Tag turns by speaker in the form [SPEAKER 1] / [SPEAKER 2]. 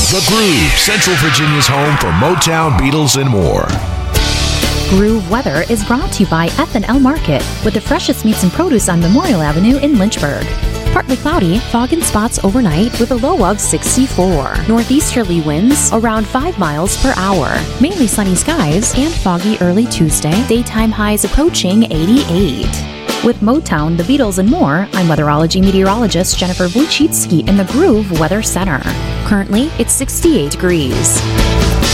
[SPEAKER 1] The Groove, Central Virginia's home for Motown, Beatles, and more.
[SPEAKER 2] Groove weather is brought to you by F&L Market, with the freshest meats and produce on Memorial Avenue in Lynchburg. Partly cloudy, fog and spots overnight with a low of 64. Northeasterly winds around 5 miles per hour. Mainly sunny skies and foggy early Tuesday. Daytime highs approaching 88. With Motown, the Beatles, and more, I'm weatherology meteorologist Jennifer Wojcicki in the Groove Weather Center. Currently, it's 68 degrees.